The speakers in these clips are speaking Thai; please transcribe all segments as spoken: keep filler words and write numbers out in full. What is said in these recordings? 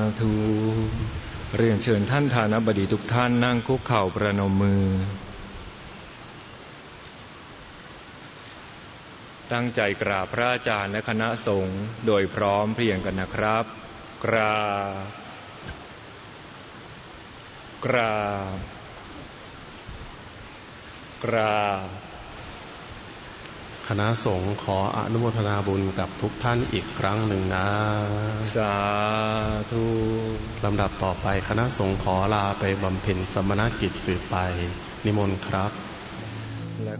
ธุเรียนเชิญท่านฐานบดีทุกท่านนั่งคุกเข่าประนมมือตั้งใจกราบพระอาจารย์และคณะสงฆ์โดยพร้อมเพรียงกันนะครับกราบกราบกราบคณะสงฆ์ขออนุโมทนาบุญกับทุกท่านอีกครั้งหนึ่งนะสาธุลำดับต่อไปคณะสงฆ์ขอลาไปบำเพ็ญสมณกิจสืบไปนิมนต์ครับและ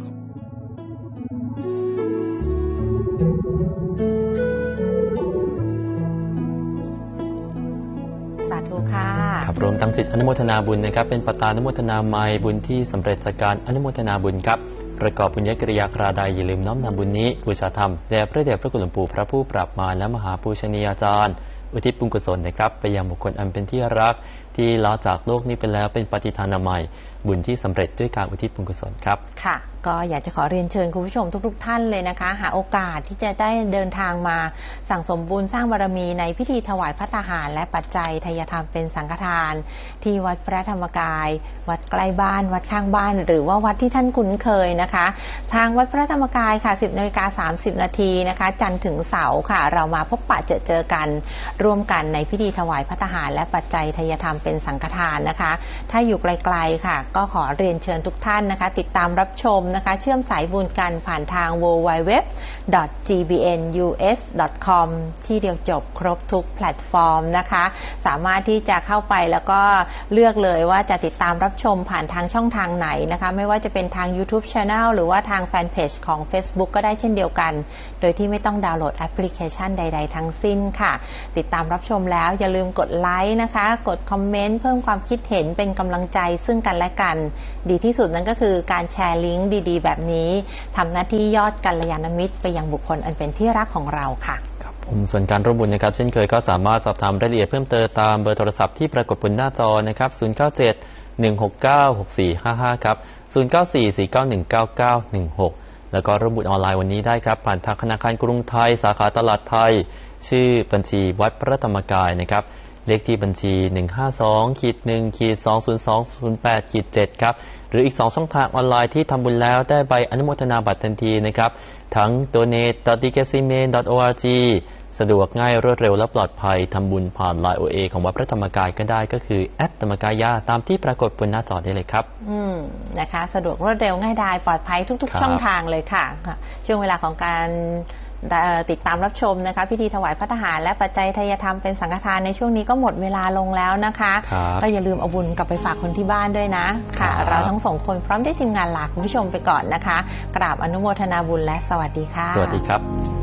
ครับรวมตั้งจิตอนุโมทนาบุญนะครับเป็นปตานุโมทนาไมยบุญที่สำเร็จจากการอนุโมทนาบุญครับประกอบบุญญกิริยากราใดอย่าลืมน้อมนำบุญนี้บูชาธรรมแด่พระเดชพระคุณหลวงปู่พระผู้ปราบมารและมหาปูชนียาจารย์อุทิศบุญกุศลนะครับไปยังบุคคลอันเป็นที่รักที่ลาจากโลกนี้ไปแล้วเป็นปฏิทานาใหม่บุญที่สำเร็จด้วยการอุทิศบุญกุศลครับค่ะก็อยากจะขอเรียนเชิญคุณผู้ชมทุกๆท่านเลยนะคะหาโอกาสที่จะได้เดินทางมาสั่งสมบุญสร้างบารมีในพิธีถวายภัตตาหารและปัจจัยทายธรรมเป็นสังฆทานที่วัดพระธรรมกายวัดใกล้บ้านวัดข้างบ้านหรือว่าวัดที่ท่านคุ้นเคยนะคะทางวัดพระธรรมกายค่ะ สิบนาฬิกาสามสิบนาทีนะคะจันทร์ถึงเสาร์ค่ะเรามาพบปะเจอเจอกันร่วมกันในพิธีถวายภัตตาหารและปัจจัยทายธรรมเป็นสังฆทานนะคะถ้าอยู่ไกลๆค่ะก็ขอเรียนเชิญทุกท่านนะคะติดตามรับชมนะคะเชื่อมสายบุญกันผ่านทาง ดับเบิลยู ดับเบิลยู ดับเบิลยู ดอท จี บี เอ็น ยู เอส ดอท คอม ที่เดียวจบครบทุกแพลตฟอร์มนะคะสามารถที่จะเข้าไปแล้วก็เลือกเลยว่าจะติดตามรับชมผ่านทางช่องทางไหนนะคะไม่ว่าจะเป็นทาง YouTube Channel หรือว่าทางแฟนเพจของ Facebook ก็ได้เช่นเดียวกันโดยที่ไม่ต้องดาวน์โหลดแอปพลิเคชันใดๆทั้งสิ้นค่ะติดตามรับชมแล้วอย่าลืมกดไลค์นะคะกดคอมเมนต์เพิ่มความคิดเห็นเป็นกำลังใจซึ่งกันและกันดีที่สุดนั่นก็คือการแชร์ลิงก์ดีๆแบบนี้ทำหน้าที่ยอดกัลยาณมิตรไปยังบุคคลอันเป็นที่รักของเราค่ะครับผมส่วนการร่วมบุญนะครับเช่นเคยก็สามารถสอบถามรายละเอียดเพิ่มเติมตามเบอร์โทรศัพท์ที่ปรากฏบนหน้าจอนะครับศูนย์ เก้า เจ็ด หนึ่ง หก เก้า หก สี่ ห้า ห้าครับศูนย์ เก้า สี่ สี่ เก้า หนึ่ง เก้า เก้า หนึ่ง หกแล้วก็ร่วมบุญออนไลน์วันนี้ได้ครับผ่านทางธนาคารกรุงไทยสาขาตลาดไทยชื่อบัญชีวัดพระธรรมกายนะครับเลขที่บัญชี หนึ่ง ห้า สอง หนึ่ง สอง ศูนย์ สอง ศูนย์ แปด เจ็ด ครับหรืออีกสองช่องทางออนไลน์ที่ทำบุญแล้วได้ใบอนุโมทนาบัตรทันทีนะครับทั้ง โดเนท ดอท ดี เค ซี เมน ดอท โอ อาร์ จี สะดวกง่ายรวดเร็วและปลอดภัยทำบุญผ่าน ไลน์ โอ เอ ของวัดพระธรรมกายก็ได้ก็คือแอดธรรมกายาตามที่ปรากฏบนหน้าจอได้เลยครับอืมนะคะสะดวกรวดเร็วง่ายดายปลอดภัยทุกๆช่องทางเลยค่ะช่วงเวลาของการติดตามรับชมนะคะพิธีถวายภัตตาหารและปัจจัยทายธรรมเป็นสังฆทานในช่วงนี้ก็หมดเวลาลงแล้วนะคะก็อย่าลืมเอาบุญกลับไปฝากคนที่บ้านด้วยนะค่ะเราทั้งสองคนพร้อมด้วยทีมงานลาคุณผู้ชมไปก่อนนะคะกราบอนุโมทนาบุญและสวัสดีค่ะสวัสดีครับ